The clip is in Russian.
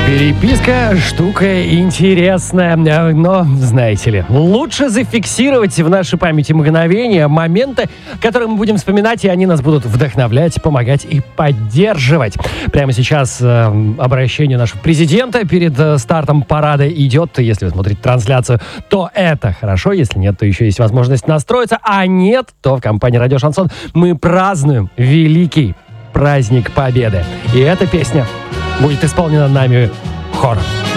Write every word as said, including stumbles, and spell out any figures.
Переписка – штука интересная, но, знаете ли, лучше зафиксировать в нашей памяти мгновения, моменты, которые мы будем вспоминать, и они нас будут вдохновлять, помогать и поддерживать. Прямо сейчас э, обращение нашего президента перед э, стартом парада идет. Если вы смотрите трансляцию, то это хорошо, если нет, то еще есть возможность настроиться, а нет, то в компании «Радио Шансон» мы празднуем великий праздник Победы. И эта песня будет исполнена нами хором.